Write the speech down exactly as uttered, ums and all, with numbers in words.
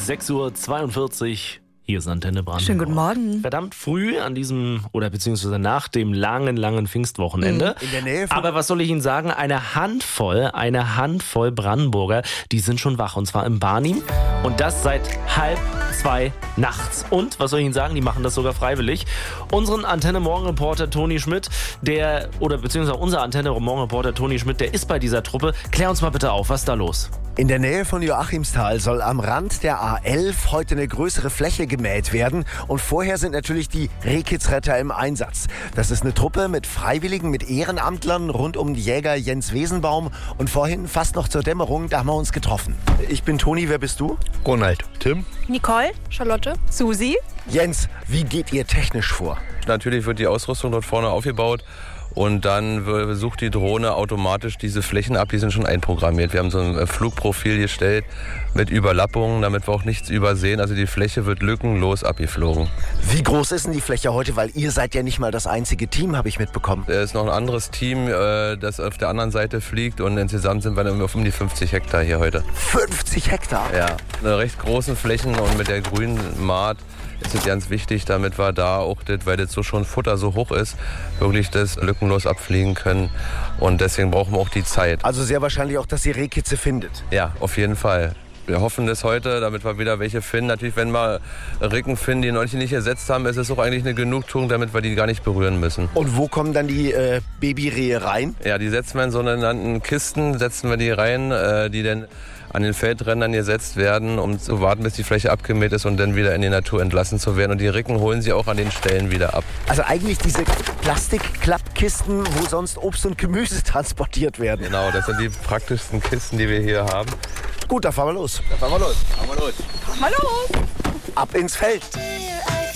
sechs Uhr zweiundvierzig. Hier ist Antenne Brandenburg. Schönen guten Morgen. Verdammt früh an diesem, oder beziehungsweise nach dem langen, langen Pfingstwochenende. In der Nähe von Aber was soll ich Ihnen sagen? Eine Handvoll, eine Handvoll Brandenburger, die sind schon wach. Und zwar im Barnim. Und das seit halb zwei nachts. Und, was soll ich Ihnen sagen? Die machen das sogar freiwillig. Unseren Antenne-Morgen-Reporter Toni Schmidt, der, oder beziehungsweise unser Antenne-Morgen-Reporter Toni Schmidt, der ist bei dieser Truppe. Klär uns mal bitte auf, was ist da los? In der Nähe von Joachimsthal soll am Rand der A elf heute eine größere Fläche gemäht werden. Und vorher sind natürlich die Rehkitzretter im Einsatz. Das ist eine Truppe mit Freiwilligen, mit Ehrenamtlern rund um den Jäger Jens Wesenbaum. Und vorhin, fast noch zur Dämmerung, da haben wir uns getroffen. Ich bin Toni, wer bist du? Ronald. Tim? Nicole, Charlotte, Susi. Jens, wie geht ihr technisch vor? Natürlich wird die Ausrüstung dort vorne aufgebaut. Und dann sucht die Drohne automatisch diese Flächen ab, die sind schon einprogrammiert. Wir haben so ein Flugprofil gestellt mit Überlappungen, damit wir auch nichts übersehen. Also die Fläche wird lückenlos abgeflogen. Wie groß ist denn die Fläche heute? Weil ihr seid ja nicht mal das einzige Team, habe ich mitbekommen. Es ist noch ein anderes Team, das auf der anderen Seite fliegt. Und insgesamt sind wir dann auf um die fünfzig Hektar hier heute. fünfzig Hektar? Ja, eine recht großen Flächen und mit der grünen Maat. Es ist ganz wichtig, damit wir da auch, das, weil das so schon Futter so hoch ist, wirklich das lückenlos abfliegen können. Und deswegen brauchen wir auch die Zeit. Also sehr wahrscheinlich auch, dass ihr Rehkitze findet. Ja, auf jeden Fall. Wir hoffen das heute, damit wir wieder welche finden. Natürlich, wenn wir Ricken finden, die noch nicht ersetzt haben, ist es auch eigentlich eine Genugtuung, damit wir die gar nicht berühren müssen. Und wo kommen dann die äh, Babyrehe rein? Ja, die setzen wir in sogenannten Kisten, setzen wir die rein, äh, die dann an den Feldrändern gesetzt werden, um zu warten, bis die Fläche abgemäht ist und dann wieder in die Natur entlassen zu werden. Und die Ricken holen sie auch an den Stellen wieder ab. Also eigentlich diese Plastikklappkisten, wo sonst Obst und Gemüse transportiert werden. Genau, das sind die praktischsten Kisten, die wir hier haben. Gut, da fahren wir los. Da fahren wir los. Fahren wir los. Mach mal los. Ab ins Feld.